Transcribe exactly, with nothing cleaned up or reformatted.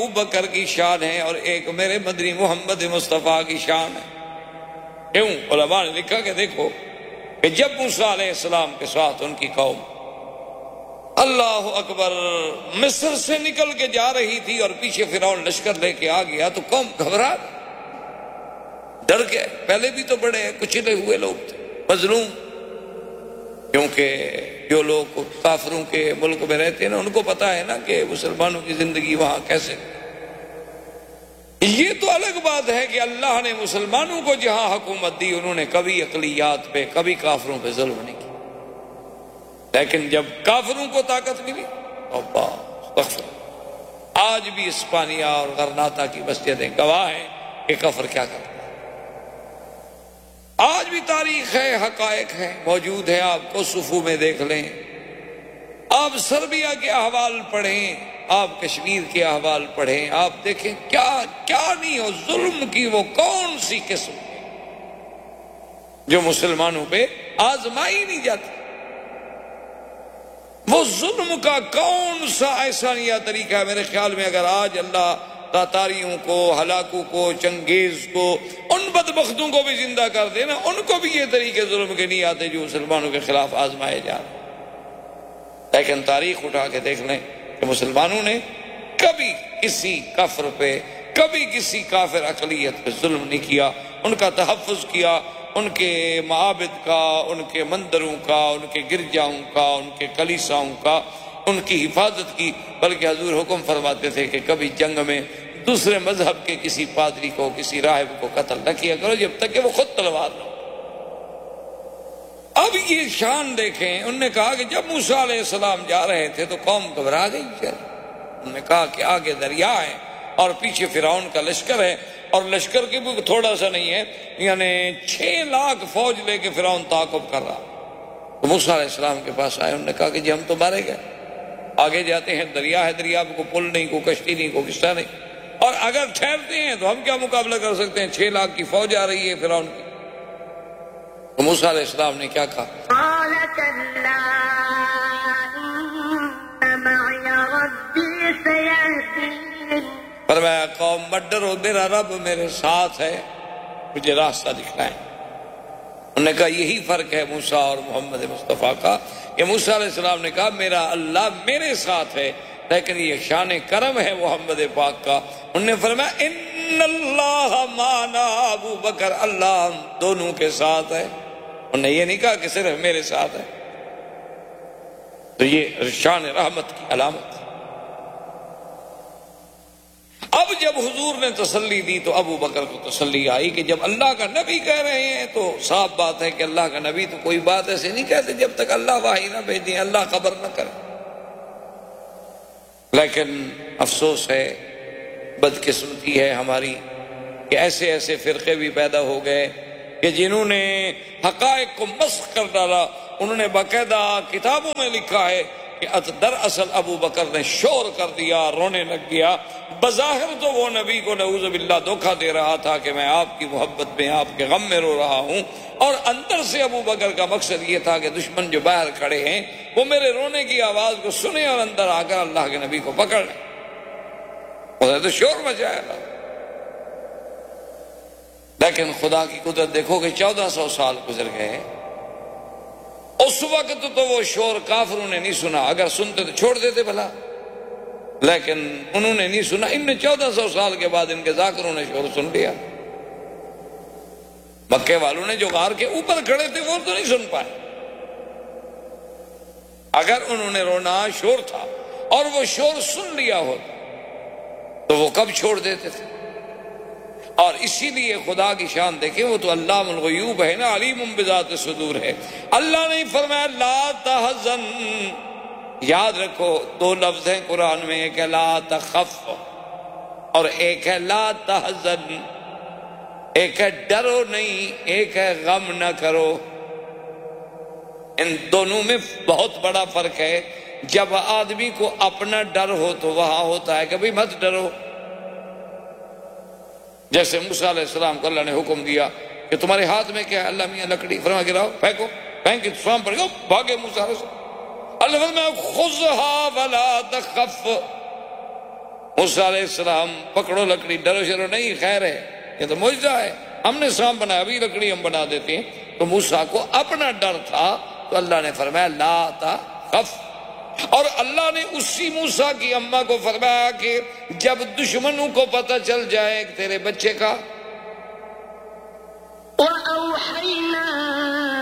ابو بکر کی شان ہے اور ایک میرے مدنی محمد مصطفیٰ کی شان ہے۔ کیوں؟ علماء نے لکھا کہ دیکھو کہ جب موسیٰ علیہ السلام کے ساتھ ان کی قوم اللہ اکبر مصر سے نکل کے جا رہی تھی اور پیچھے فرعون لشکر لے کے آ گیا تو قوم گھبرا گئی، ڈر گئے۔ پہلے بھی تو بڑے کچلے ہوئے لوگ تھے، مظلوم، کیونکہ جو لوگ کافروں کے ملک میں رہتے ہیں نا ان کو پتا ہے نا کہ مسلمانوں کی زندگی وہاں کیسے۔ یہ تو الگ بات ہے کہ اللہ نے مسلمانوں کو جہاں حکومت دی انہوں نے کبھی اقلیات پہ کبھی کافروں پہ ظلم نہیں کیا، لیکن جب کافروں کو طاقت ملی آج بھی اسپانیہ اور غرناطہ کی مسجدیں گواہ ہیں کہ کفر کیا کرتا ہے۔ آج بھی تاریخ ہے، حقائق ہے، موجود ہے، آپ کو صفو میں دیکھ لیں، آپ سربیا کے احوال پڑھیں، آپ کشمیر کے احوال پڑھیں، آپ دیکھیں کیا کیا نہیں ہو، ظلم کی وہ کون سی قسم جو مسلمانوں پہ آزمائی نہیں جاتی، وہ ظلم کا کون سا ایسا نیا طریقہ ہے۔ میرے خیال میں اگر آج اللہ تاتاریوں کو، ہلاکو کو، چنگیز کو، ان بدبختوں کو بھی زندہ کر دے نا، ان کو بھی یہ طریقے ظلم کے نہیں آتے جو مسلمانوں کے خلاف آزمائے جا رہے۔ لیکن تاریخ اٹھا کے دیکھ لیں کہ مسلمانوں نے کبھی کسی کافر پہ، کبھی کسی کافر اقلیت پہ ظلم نہیں کیا، ان کا تحفظ کیا، ان کے معابد کا، ان کے مندروں کا، ان کے گرجاؤں کا، ان کے کلیساؤں کا ان کی حفاظت کی، بلکہ حضور حکم فرماتے تھے کہ کبھی جنگ میں دوسرے مذہب کے کسی پادری کو، کسی راہب کو قتل نہ کیا کرو جب تک کہ وہ خود تلوار نہ ہو۔ اب یہ شان دیکھیں، انہوں نے کہا کہ جب موسیٰ علیہ السلام جا رہے تھے تو قوم گھبرا گئی، انہوں نے کہا کہ آگے دریا ہے اور پیچھے فرعون کا لشکر ہے، اور لشکر کی بھی تھوڑا سا نہیں ہے، یعنی چھ لاکھ فوج لے کے فرعون تعاقب کر رہا۔ تو موسیٰ علیہ السلام کے پاس آئے، انہوں نے کہا کہ جی ہم تو مارے گئے، آگے جاتے ہیں دریا ہے، دریا پہ کوئی پل نہیں، کوئی کشتی نہیں، کوئی قصہ نہیں، اور اگر ٹھہرتے ہیں تو ہم کیا مقابلہ کر سکتے ہیں، چھ لاکھ کی فوج آ رہی ہے فرعون کی۔ تو موسیٰ علیہ السلام نے کیا کہا؟ قال كلا إن معي ربي سيهدين۔ فرمایا قوم مت ڈرو، میرا رب میرے ساتھ ہے، مجھے راستہ دکھلائیں۔ انہوں نے کہا یہی فرق ہے موسیٰ اور محمد مصطفیٰ کا کہ موسیٰ علیہ السلام نے کہا میرا اللہ میرے ساتھ ہے، لیکن یہ شان کرم ہے محمد پاک کا۔ انہوں نے فرمایا ان اللہ معنا، ابو بکر اللہ ہم دونوں کے ساتھ ہے۔ انہوں نے یہ نہیں کہا کہ صرف میرے ساتھ ہے، تو یہ شان رحمت کی علامت۔ اب جب حضور نے تسلی دی تو ابو بکر کو تسلی آئی کہ جب اللہ کا نبی کہہ رہے ہیں تو صاف بات ہے کہ اللہ کا نبی تو کوئی بات ایسے نہیں کہتے جب تک اللہ وحی نہ بھیجیں، اللہ خبر نہ کرے۔ لیکن افسوس ہے، بدقسمتی ہے ہماری کہ ایسے ایسے فرقے بھی پیدا ہو گئے کہ جنہوں نے حقائق کو مسخ کر ڈالا۔ انہوں نے باقاعدہ کتابوں میں لکھا ہے کہ دراصل ابو بکر نے شور کر دیا، رونے لگ گیا، بظاہر تو وہ نبی کو نعوذ باللہ دھوکہ دے رہا تھا کہ میں آپ کی محبت میں، آپ کے غم میں رو رہا ہوں، اور اندر سے ابو بکر کا مقصد یہ تھا کہ دشمن جو باہر کھڑے ہیں وہ میرے رونے کی آواز کو سنیں اور اندر آ کر اللہ کے نبی کو پکڑ لیں۔ انہوں نے تو شور مچایا تھا، لیکن خدا کی قدرت دیکھو کہ چودہ سو سال گزر گئے، اس وقت تو وہ شور کافروں نے نہیں سنا، اگر سنتے تو چھوڑ دیتے بھلا، لیکن انہوں نے نہیں سنا۔ ان نے چودہ سو سال کے بعد ان کے ذاکروں نے شور سن لیا۔ مکے والوں نے جو غار کے اوپر کھڑے تھے وہ تو نہیں سن پائے، اگر انہوں نے رونا شور تھا اور وہ شور سن لیا ہوتا تو وہ کب چھوڑ دیتے تھے۔ اور اسی لیے خدا کی شان دیکھیں، وہ تو علام الغیوب ہے نا، علیم بذات صدور ہے۔ اللہ نے فرمایا لا تحزن، یاد رکھو دو لفظ ہیں قرآن میں، ایک ہے لا تخف اور ایک ہے لا تحزن، ایک ہے ڈرو نہیں، ایک ہے غم نہ کرو۔ ان دونوں میں بہت بڑا فرق ہے۔ جب آدمی کو اپنا ڈر ہو تو وہاں ہوتا ہے کہ بھئی مت ڈرو، جیسے موسیٰ علیہ السلام کو اللہ نے حکم دیا کہ تمہارے ہاتھ میں کیا ہے، اللہ میاں لکڑی، فرما گراؤ، پھینکو، پھینک کے سام پڑ گیا، بھاگے موسیٰ علیہ السلام۔ اللہ فرمایا خذھا ولا تخف، موسیٰ علیہ السلام پکڑو لکڑی، ڈرو شرو نہیں، خیر ہے، یہ تو معجزہ ہے، ہم نے سانپ بنایا، ابھی لکڑی ہم بنا دیتے ہیں۔ تو موسیٰ کو اپنا ڈر تھا، تو اللہ نے فرمایا لا تخف، اور اللہ نے اسی موسیٰ کی اماں کو فرمایا کہ جب دشمنوں کو پتہ چل جائے تیرے بچے کا، وَأَوْحَيْنَا